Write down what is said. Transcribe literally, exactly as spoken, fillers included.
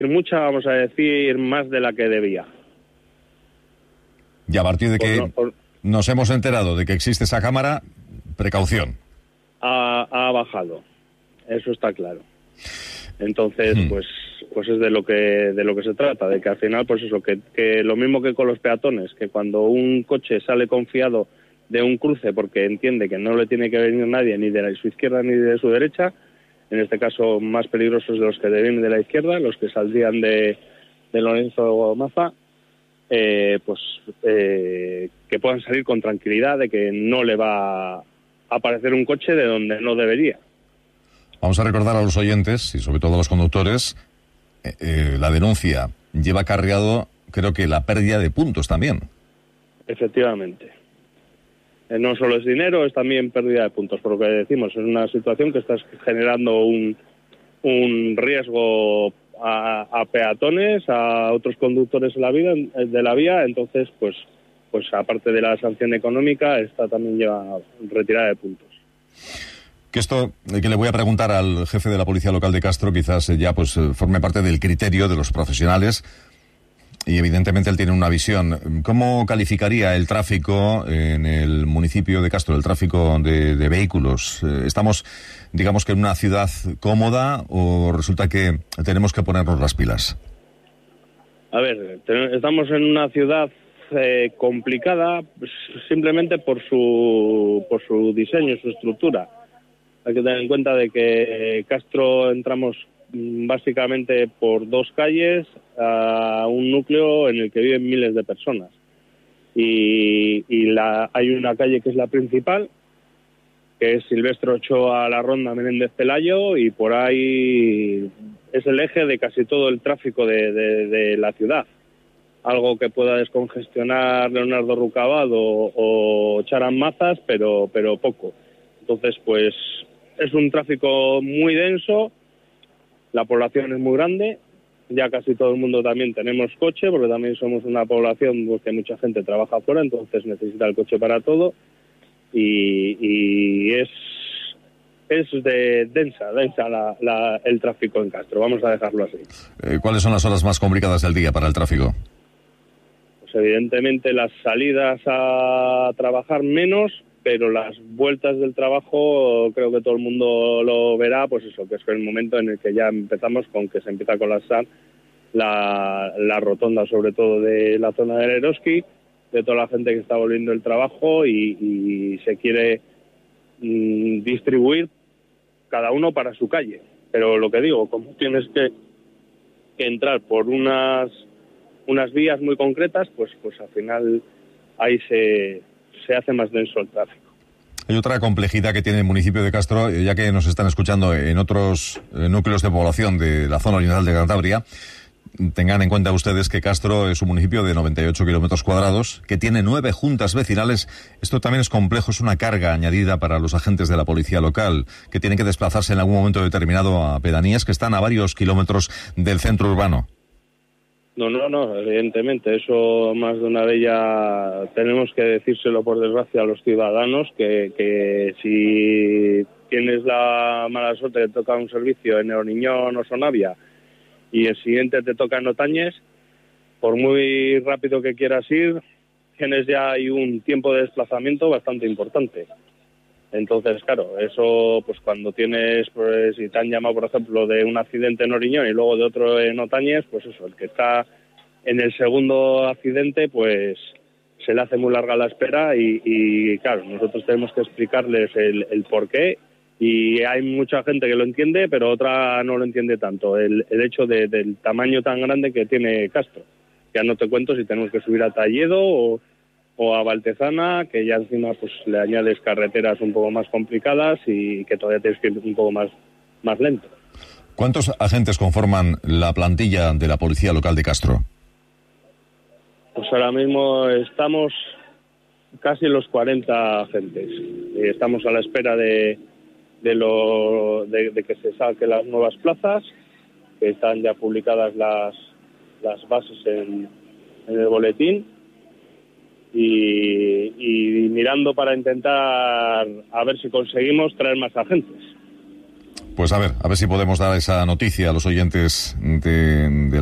mucha, vamos a decir, más de la que debía. Y a partir de que por no, por... nos hemos enterado de que existe esa cámara, precaución. Ha, ha bajado, eso está claro. Entonces, hmm. pues pues es de lo que de lo que se trata, de que al final, pues eso, que, que lo mismo que con los peatones, que cuando un coche sale confiado de un cruce porque entiende que no le tiene que venir nadie ni de su izquierda ni de su derecha, en este caso más peligrosos de los que vienen de la izquierda, los que saldrían de, de Lorenzo Maza, eh, pues eh, que puedan salir con tranquilidad de que no le va a aparecer un coche de donde no debería. Vamos a recordar a los oyentes y sobre todo a los conductores, eh, eh, la denuncia lleva acarreado, creo que la pérdida de puntos también. Efectivamente. Eh, no solo es dinero, es también pérdida de puntos, por lo que decimos, es una situación que está generando un, un riesgo a, a peatones, a otros conductores de la, vida, de la vía, entonces, pues, pues aparte de la sanción económica, esta también lleva retirada de puntos. Que esto que le voy a preguntar al jefe de la Policía Local de Castro quizás ya pues forme parte del criterio de los profesionales y evidentemente él tiene una visión. ¿Cómo calificaría el tráfico en el municipio de Castro, el tráfico de, de vehículos? ¿Estamos, digamos que en una ciudad cómoda o resulta que tenemos que ponernos las pilas? A ver, estamos en una ciudad eh, complicada pues, simplemente por su, por su diseño, su estructura. Hay que tener en cuenta de que Castro entramos básicamente por dos calles a un núcleo en el que viven miles de personas. Y, y la, hay una calle que es la principal, que es Silvestre Ochoa, La Ronda, Menéndez Pelayo, y por ahí es el eje de casi todo el tráfico de, de, de la ciudad. Algo que pueda descongestionar Leonardo Rucabado o Charan Mazas, pero, pero poco. Entonces, pues es un tráfico muy denso, la población es muy grande, ya casi todo el mundo también tenemos coche, porque también somos una población porque mucha gente trabaja fuera, entonces necesita el coche para todo, y, y es es de densa, densa la, la, el tráfico en Castro, vamos a dejarlo así. Eh, ¿Cuáles son las horas más complicadas del día para el tráfico? Pues evidentemente las salidas a trabajar menos, pero las vueltas del trabajo creo que todo el mundo lo verá, pues eso, que es el momento en el que ya empezamos con que se empieza a colapsar la, la rotonda, sobre todo de la zona del Eroski, de toda la gente que está volviendo del trabajo y, y se quiere mmm, distribuir cada uno para su calle. Pero lo que digo, como tienes que, que entrar por unas, unas vías muy concretas, pues, pues al final ahí se... se hace más denso el tráfico. Hay otra complejidad que tiene el municipio de Castro, ya que nos están escuchando en otros eh, núcleos de población de la zona oriental de Cantabria. Tengan en cuenta ustedes que Castro es un municipio de noventa y ocho kilómetros cuadrados, que tiene nueve juntas vecinales. Esto también es complejo, es una carga añadida para los agentes de la policía local, que tienen que desplazarse en algún momento determinado a pedanías que están a varios kilómetros del centro urbano. No, no, no, evidentemente, eso más de una vez ya tenemos que decírselo por desgracia a los ciudadanos, que, que si tienes la mala suerte de tocar un servicio en Neoniñón o Sonavia y el siguiente te toca en Otañes, por muy rápido que quieras ir, tienes ya ahí un tiempo de desplazamiento bastante importante. Entonces, claro, eso, pues cuando tienes, pues si te han llamado, por ejemplo, de un accidente en Oriñón y luego de otro en Otañes, pues eso, el que está en el segundo accidente, pues se le hace muy larga la espera y, y claro, nosotros tenemos que explicarles el, el porqué y hay mucha gente que lo entiende, pero otra no lo entiende tanto, el, el hecho de, del tamaño tan grande que tiene Castro. Ya no te cuento si tenemos que subir a Talledo o... o a Valtezana, que ya encima pues le añades carreteras un poco más complicadas y que todavía tienes que ir un poco más, más lento. ¿Cuántos agentes conforman la plantilla de la Policía Local de Castro? Pues ahora mismo estamos casi los cuarenta agentes. Y estamos a la espera de, de, lo, de, de que se saquen las nuevas plazas, que están ya publicadas las, las bases en, en el boletín. Y, y mirando para intentar a ver si conseguimos traer más agentes. Pues a ver, a ver si podemos dar esa noticia a los oyentes de, de